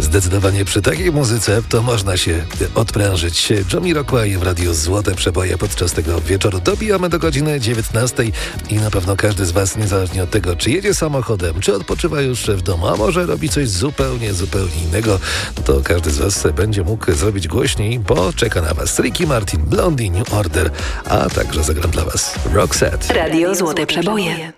Zdecydowanie przy takiej muzyce to można się odprężyć. Jamiroquai w radiu Złote Przeboje podczas tego wieczoru. Dobijamy do godziny 19 i na pewno każdy z Was, niezależnie od tego, czy jedzie samochodem, czy odpoczywa już w domu, a może robi coś zupełnie innego, to każdy z Was będzie mógł zrobić głośniej, bo czeka na Was Ricky Martin, Blondie, New Order, a także zagram dla Was Roxette. Radio Złote Przeboje.